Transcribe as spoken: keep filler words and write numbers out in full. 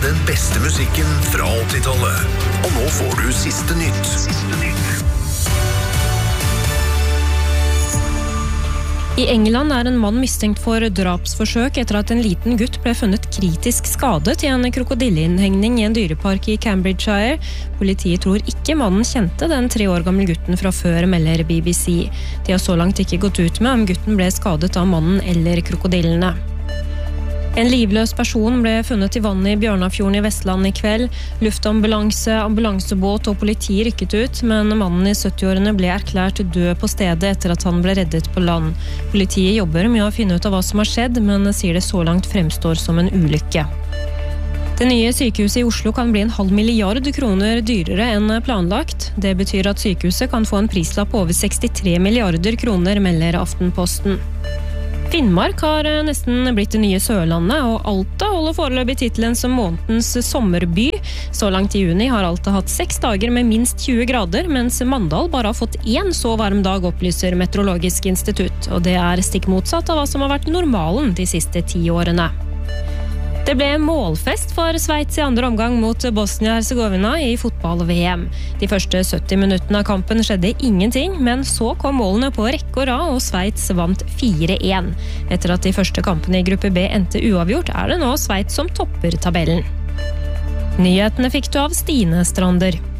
Den beste musikken fra åttitallet. Og nå får du siste nytt. Siste nytt. I England er en mann mistenkt for drapsforsøk etter at en liten gutt ble funnet kritisk skadet i en krokodilleinnhegning i en dyrepark i Cambridgeshire. Politiet tror ikke mannen kjente den tre år gamle gutten fra før, melder B B C. De har så langt ikke gått ut med om gutten ble skadet av mannen eller krokodillene. En livløs person ble funnet i vannet i Bjørnafjorden i Vestland i kveld. Luftambulanse, ambulansebåt og politi rykket ut, men mannen i sytti-årene ble erklært død på stedet etter at han ble reddet på land. Politiet jobber med å finne ut av hva som har skjedd, men sier det så langt fremstår som en ulykke. Det nye sykehuset i Oslo kan bli en halv milliard kroner dyrere enn planlagt. Det betyr at sykehuset kan få en prislapp på over sekstitre milliarder kroner, melder Aftenposten. Finnmark har nesten blitt det nye Sørlandet, og Alta holder foreløpig titelen som månedens sommerby. Så langt i juni har Alta hatt seks dager med minst tjue grader, mens Mandal bare har fått én så varm dag, opplyser Meteorologisk institutt. Og det er stikk motsatt av hva som har vært normalen de siste ti årene. Det ble målfest for Sveits i andre omgang mot Bosnia-Herzegovina i fotball-V M. De første sytti minuttene av kampen skjedde ingenting, men så kom målene på rekke og rad, og Sveits vant fire én. Etter at de første kampene i gruppe B endte uavgjort, er det nå Sveits som topper tabellen. Nyhetene fikk du av Stine Strander.